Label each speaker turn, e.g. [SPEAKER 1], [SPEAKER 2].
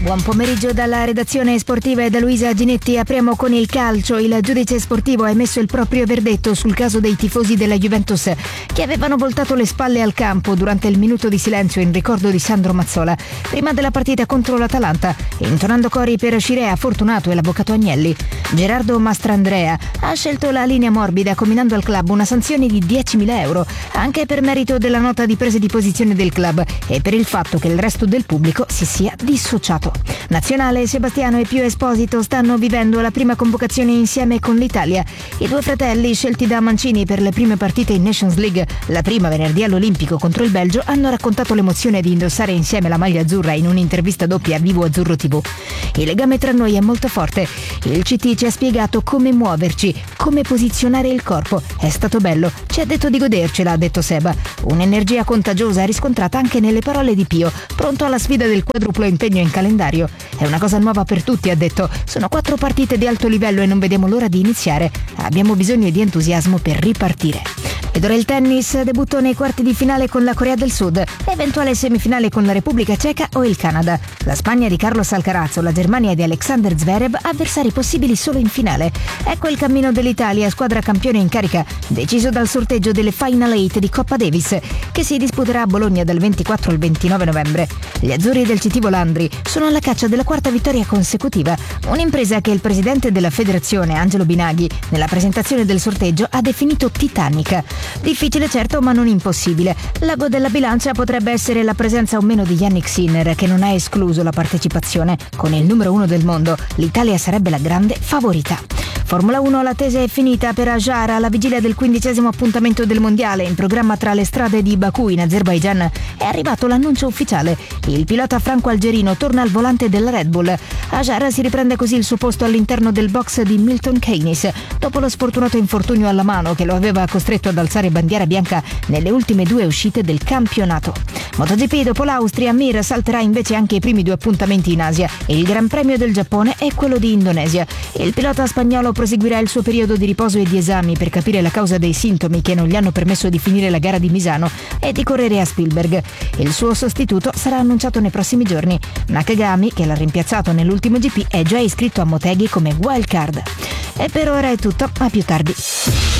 [SPEAKER 1] Buon pomeriggio dalla redazione sportiva e da Luisa Ginetti. Apriamo con il calcio. Il giudice sportivo ha emesso il proprio verdetto sul caso dei tifosi della Juventus che avevano voltato le spalle al campo durante il minuto di silenzio in ricordo di Sandro Mazzola prima della partita contro l'Atalanta, intonando cori per Scirea, Fortunato e l'avvocato Agnelli. Gerardo Mastrandrea ha scelto la linea morbida, comminando al club una sanzione di 10.000 euro, anche per merito della nota di presa di posizione del club e per il fatto che il resto del pubblico si sia dissociato. Nazionale, Sebastiano e Pio Esposito stanno vivendo la prima convocazione insieme con l'Italia. I due fratelli, scelti da Mancini per le prime partite in Nations League, la prima venerdì all'Olimpico contro il Belgio, hanno raccontato l'emozione di indossare insieme la maglia azzurra in un'intervista doppia a Vivo Azzurro TV. Il legame tra noi è molto forte. Il CT ci ha spiegato come muoverci, come posizionare il corpo. È stato bello, ci ha detto di godercela, ha detto Seba. Un'energia contagiosa riscontrata anche nelle parole di Pio, pronto alla sfida del quadruplo impegno in calendario. È una cosa nuova per tutti, ha detto. Sono 4 partite di alto livello e non vediamo l'ora di iniziare. Abbiamo bisogno di entusiasmo per ripartire. Ed ora il tennis, debutto nei quarti di finale con la Corea del Sud, eventuale semifinale con la Repubblica Ceca o il Canada. La Spagna di Carlos Alcaraz o la Germania di Alexander Zverev, avversari possibili solo in finale. Ecco il cammino dell'Italia, squadra campione in carica, deciso dal sorteggio delle Final 8 di Coppa Davis, che si disputerà a Bologna dal 24 al 29 novembre. Gli azzurri del CT Volandri sono alla caccia della 4ª vittoria consecutiva, un'impresa che il presidente della federazione, Angelo Binaghi, nella presentazione del sorteggio ha definito titanica. Difficile certo, ma non impossibile. L'ago della bilancia potrebbe essere la presenza o meno di Yannick Sinner, che non ha escluso la partecipazione. Con il numero 1 del mondo, l'Italia sarebbe la grande favorita. Formula 1, l'attesa è finita per Ajar alla vigilia del 15° appuntamento del mondiale in programma tra le strade di Baku in Azerbaigian. È arrivato l'annuncio ufficiale. Il pilota franco-algerino torna al volante della Red Bull. Ajar si riprende così il suo posto all'interno del box di Milton Keynes dopo lo sfortunato infortunio alla mano che lo aveva costretto ad alzare bandiera bianca nelle ultime 2 uscite del campionato. MotoGP, dopo l'Austria, Mir salterà invece anche i primi 2 appuntamenti in Asia e il Gran Premio del Giappone e quello di Indonesia. Il pilota spagnolo proseguirà il suo periodo di riposo e di esami per capire la causa dei sintomi che non gli hanno permesso di finire la gara di Misano e di correre a Spielberg. Il suo sostituto sarà annunciato nei prossimi giorni. Nakagami, che l'ha rimpiazzato nell'ultimo GP, è già iscritto a Motegi come wildcard. E per ora è tutto, a più tardi.